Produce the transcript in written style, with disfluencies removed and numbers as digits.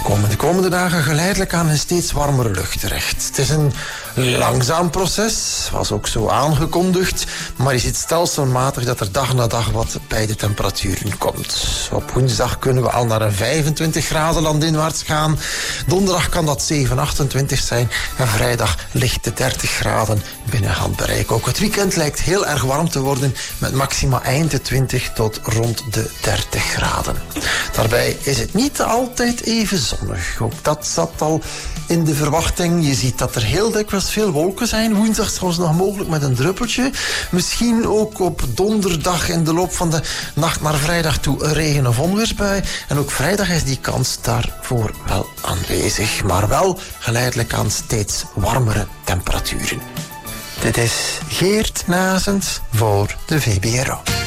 komen de komende dagen geleidelijk aan een steeds warmere lucht terecht. Het is een langzaam proces, was ook zo aangekondigd, maar je ziet stelselmatig dat er dag na dag wat bij de temperaturen komt. Op woensdag kunnen we al naar een 25 graden landinwaarts gaan. Donderdag kan dat 7, 28 zijn en vrijdag ligt de 30 graden binnen handbereik. Ook het weekend lijkt heel erg warm te worden met maxima eind de 20 tot rond de 30 graden. Daarbij is het niet altijd even zonnig. Ook dat zat al in de verwachting. Je ziet dat er heel dikwijls veel wolken zijn. Woensdag zelfs nog mogelijk met een druppeltje. Misschien ook op donderdag in de loop van de nacht naar vrijdag toe een regen- of onweersbui. En ook vrijdag is die kans daarvoor wel aanwezig. Maar wel geleidelijk aan steeds warmere temperaturen. Dit is Geert Nazens voor de VBRO.